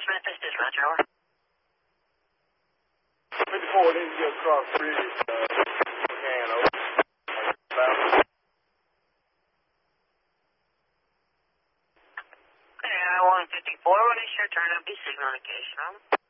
Smith, this is Roger, over. 54 needs to get across the bridge. Can, over. Okay, I-154, what is your turn? Be signal indication, over.